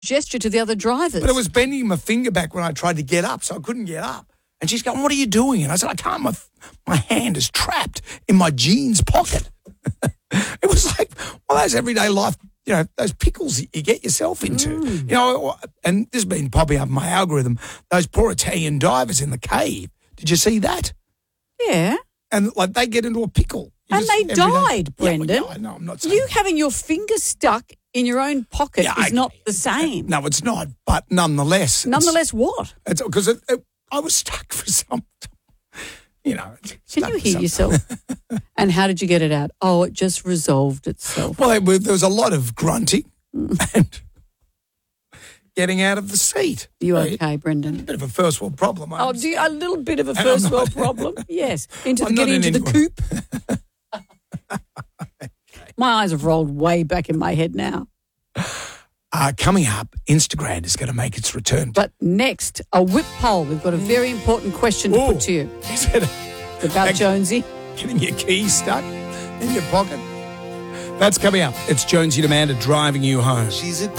gesture to the other drivers. But it was bending my finger back when I tried to get up, so I couldn't get up. And she's going, "What are you doing?" And I said, "I can't. My hand is trapped in my jeans pocket." It was like one of those everyday life, those pickles that you get yourself into. And this has been popping up in my algorithm, those poor Italian divers in the cave. Did you see that? Yeah. And like they get into a pickle. And they died, Brendan. Yeah, no, I'm not saying you having your finger stuck in your own pocket is not the same. No, it's not. But nonetheless. Nonetheless what? It's because I was stuck for some Can you hear yourself? And how did you get it out? Oh, it just resolved itself. Well, there was a lot of grunting and getting out of the seat. You okay, Brendan? A bit of a first world problem. A little bit of a first world problem? Yes. Getting into the coop. My eyes have rolled way back in my head now. Coming up, Instagram is going to make its return. But next, a whip poll. We've got a very important question to put to you. Is it about Jonesy? Getting your keys stuck in your pocket? That's coming up. It's Jonesy and Amanda driving you home. She's a